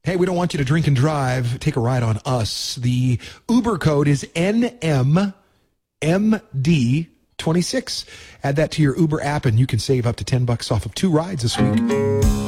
Hey, we don't want you to drink and drive. Take a ride on us. The Uber code is NMMD26. Add that to your Uber app and you can save up to $10 off of 2 rides this week.